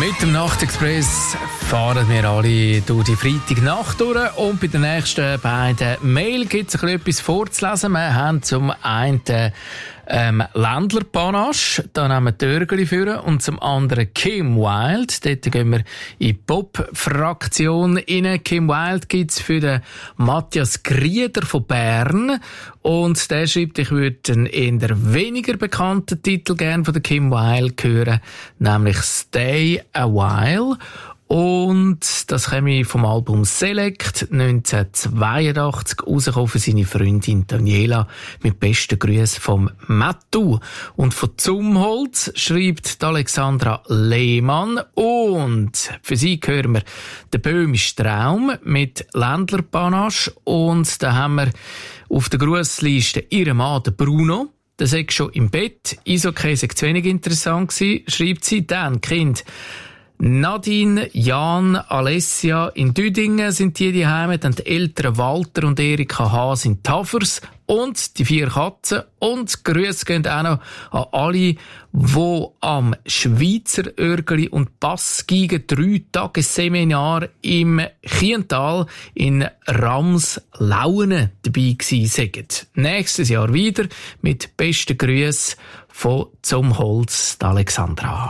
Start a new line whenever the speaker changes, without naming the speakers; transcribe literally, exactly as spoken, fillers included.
Mit dem Nachtexpress fahren wir alle durch die Freitagnacht durch und bei den nächsten beiden Mail gibt es etwas vorzulesen. Wir haben zum einen ähm, Ländler-Panache, da nehmen wir Dörgeli für, und zum anderen Kim Wilde. Dort gehen wir in die Pop-Fraktion rein. Kim Wilde gibt es für den Matthias Grieder von Bern. Und der schreibt, ich würde einen eher weniger bekannten Titel gerne von der Kim Wilde hören, nämlich Stay a While. Und das käme vom Album Select neunzehnhundertzweiundachtzig rausgekommen für seine Freundin Daniela mit besten Grüßen vom Mattu. Und von Zumholz schreibt Alexandra Lehmann. Und für sie hören wir «Der böhmische Traum» mit Ländler-Panache. Und da haben wir auf der Grussliste ihren Mann, der Bruno. Der sei schon im Bett. Eishockey sei zu wenig interessant gewesen, schreibt sie. Dann, Kind, Nadine, Jan, Alessia in Düdingen sind die die Heime, dann die Eltern Walter und Erika Haas in Tafers und die vier Katzen. Und Grüße gehen auch noch an alle, die am Schweizer Örgeli und Bassgeige drei Tage Seminar im Chiental in Ramslaunen dabei gewesen sind. Nächstes Jahr wieder mit besten Grüßen von Zum Holz, Alexandra.